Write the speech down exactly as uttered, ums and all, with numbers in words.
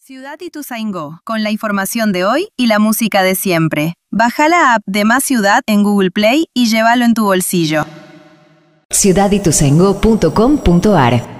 Ciudad Ituzaingó, con la información de hoy y la música de siempre. Baja la app de Más Ciudad en Google Play y llévalo en tu bolsillo. ciudad ituzaingó punto com punto ar